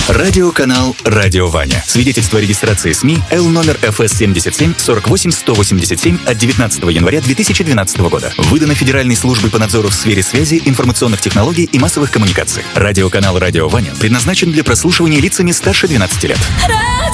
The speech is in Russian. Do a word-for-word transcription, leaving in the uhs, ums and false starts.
Радиоканал «Радио Ваня». Свидетельство о регистрации СМИ Л номер эф эс семьдесят семь сорок восемь сто восемьдесят семь от девятнадцатого января две тысячи двенадцатого года. Выдано Федеральной службой по надзору в сфере связи, информационных технологий и массовых коммуникаций. Радиоканал «Радио Ваня» предназначен для прослушивания лицами старше двенадцати лет.